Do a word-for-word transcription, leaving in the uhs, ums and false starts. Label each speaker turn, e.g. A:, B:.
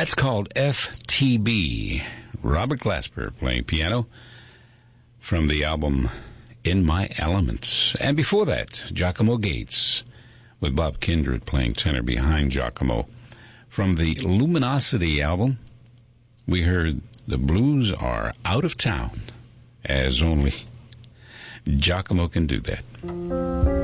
A: That's called F T B. Robert Glasper playing piano from the album In My Elements. And before that, Giacomo Gates with Bob Kindred playing tenor behind Giacomo. From the Luminosity album, we heard The Blues Are Out of Town, as only Giacomo can do that.